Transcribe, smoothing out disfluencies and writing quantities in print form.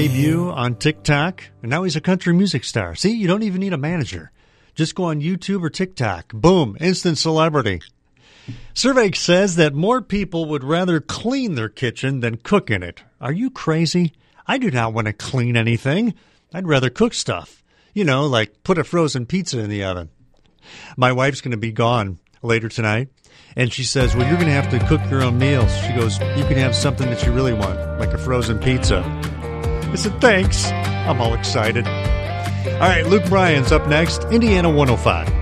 Debut on TikTok, and now he's a country music star. See, you don't even need a manager. Just go on YouTube or TikTok. Boom, instant celebrity. Survey says that more people would rather clean their kitchen than cook in it. Are you crazy? I do not want to clean anything. I'd rather cook stuff. You know, like put a frozen pizza in the oven. My wife's going to be gone later tonight, and she says, well, you're going to have to cook your own meals. She goes, you can have something that you really want, like a frozen pizza. I said, thanks. I'm all excited. All right, Luke Bryan's up next, Indiana 105.